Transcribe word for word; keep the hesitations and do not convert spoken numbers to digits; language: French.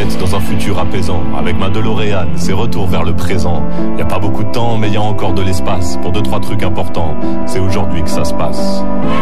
planète dans un futur apaisant. Avec ma DeLorean, c'est retour vers le présent. Y a pas beaucoup de temps, mais y a encore de l'espace pour deux trois trucs importants. C'est aujourd'hui que ça se passe.